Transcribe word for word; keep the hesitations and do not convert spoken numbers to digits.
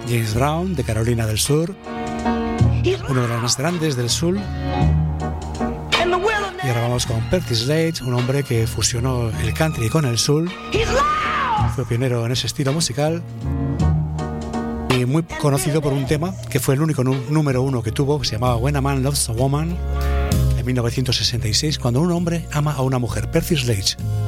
James Brown, de Carolina del Sur, uno de los más grandes del sur. Y ahora vamos con Percy Sledge, un hombre que fusionó el country con el soul. Fue pionero en ese estilo musical y muy conocido por un tema que fue el único nú- número uno que tuvo, que se llamaba When a Man Loves a Woman, en mil novecientos sesenta y seis, cuando un hombre ama a una mujer. Percy Sledge.